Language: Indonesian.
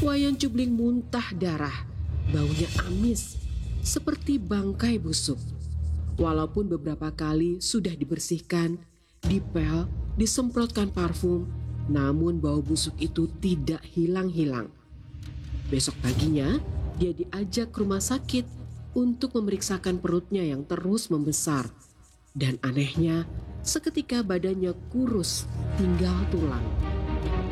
Wayan Cubling muntah darah, baunya amis, seperti bangkai busuk. Walaupun beberapa kali sudah dibersihkan, dipel, disemprotkan parfum, namun bau busuk itu tidak hilang-hilang. Besok paginya, dia diajak ke rumah sakit untuk memeriksakan perutnya yang terus membesar. Dan anehnya, seketika badannya kurus, tinggal tulang.